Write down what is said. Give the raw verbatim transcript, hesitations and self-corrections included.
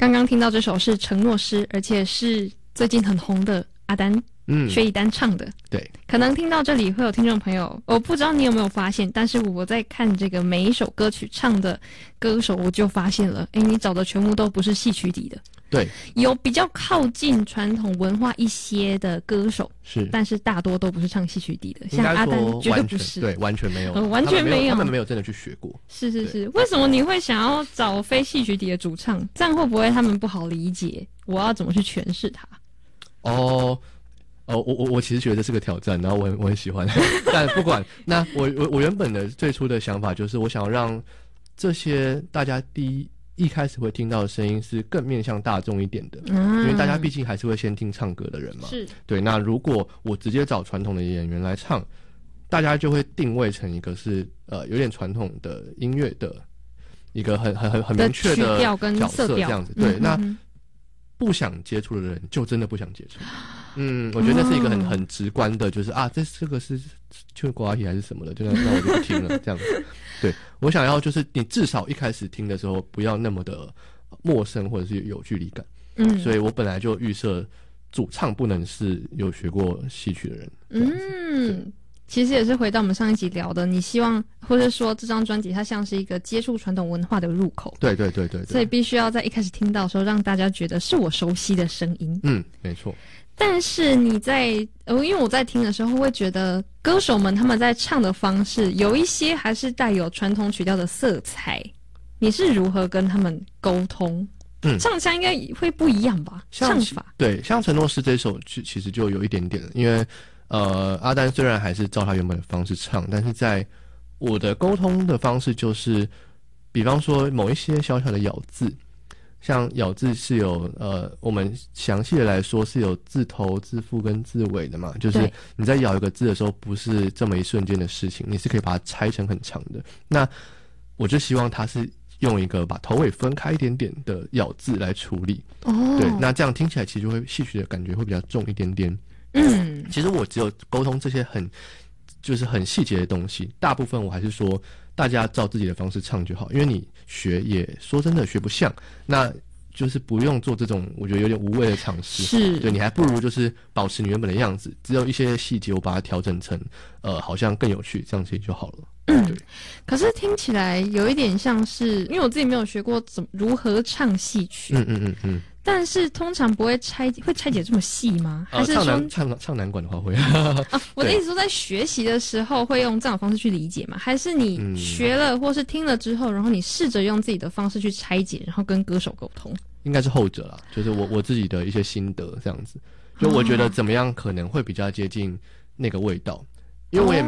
刚刚听到这首是承诺诗，而且是最近很红的阿丹。嗯，薛逸丹唱的。 对， 可能听到这里会有听众朋友，我不知道你有没有发现，但是我在看这个每一首歌曲唱的歌手，我就发现了，哎，你找的全部都不是戏曲底的。 对， 有比较靠近传统文化一些的歌手， 是， 但是大多都不是唱戏曲底的，像阿丹绝对不是， 对，完全没有， 呃、完全没有， 他们没有真的去学过。 是是是，为什么你会想要找非戏曲底的主唱？这样会不会他们不好理解？我要怎么去诠释它？ 哦。哦，我我我其实觉得这是个挑战，然后我很我很喜欢，但不管那我我我原本的最初的想法就是我想要让这些大家第一一开始会听到的声音是更面向大众一点的，嗯，因为大家毕竟还是会先听唱歌的人嘛， 是对。那如果我直接找传统的演员来唱，大家就会定位成一个是呃有点传统的音乐的一个很很很很明确的角色这样子，对，嗯，那不想接触的人就真的不想接触。嗯，我觉得那是一个很很直观的，就是啊，这这个是就国阿姨还是什么的，就那那我就不听了这样子。对，我想要就是你至少一开始听的时候不要那么的陌生或者是有距离感。嗯，所以我本来就预设主唱不能是有学过戏曲的人。 嗯，其实也是回到我们上一集聊的，你希望或者说这张专辑它像是一个接触传统文化的入口。 对对对 对, 对， 所以必须要在一开始听到的时候让大家觉得是我熟悉的声音。 嗯，没错。 但是你在呃，因为我在听的时候会觉得歌手们他们在唱的方式有一些还是带有传统曲调的色彩，你是如何跟他们沟通？嗯，唱腔应该会不一样吧？唱法对，像《承诺诗》这首其实就有一点点了，因为呃，阿丹虽然还是照他原本的方式唱，但是在我的沟通的方式就是，比方说某一些小小的咬字。像咬字是有呃，我们详细的来说是有字头、字腹跟字尾的嘛，就是你在咬一个字的时候，不是这么一瞬间的事情，你是可以把它拆成很长的。那我就希望它是用一个把头尾分开一点点的咬字来处理。哦，对，那这样听起来其实就会戏曲的感觉会比较重一点点。嗯，其实我只有沟通这些很就是很细节的东西，大部分我还是说。大家照自己的方式唱就好，因为你学也说真的学不像，那就是不用做这种我觉得有点无谓的尝试。 是， 对，你还不如就是保持你原本的样子，只有一些细节我把它调整成呃好像更有趣，这样其实就好了。 嗯，对。可是听起来有一点像是，因为我自己没有学过怎么如何唱戏曲。嗯嗯嗯嗯。但是通常不会拆会拆解这么细吗？还是说、呃、 唱南唱唱南管的话会啊？ 我的意思说，在学习的时候会用这种方式去理解吗？还是你学了或是听了之后，然后你试着用自己的方式去拆解，然后跟歌手沟通？ 应该是后者啦，就是我我自己的一些心得这样子。就我觉得怎么样可能会比较接近那个味道，因为我也。